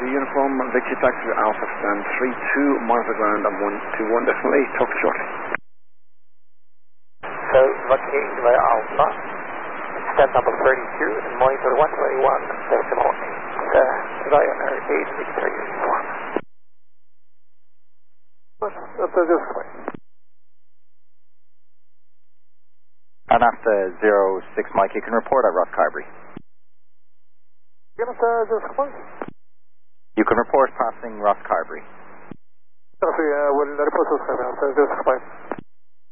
Uniform, Victory Taxi Alpha, stand 3-2, monitor ground on 121, definitely. Talk to shortly. So, Victory Alpha, stand number 32, and monitor 121, decimal 8, Ryanair 8 Victory Uniform. That's this way. And after 06 Mike, you can report at Ross Carberry. This way. You can report passing Ross Carberry. We'll report this way.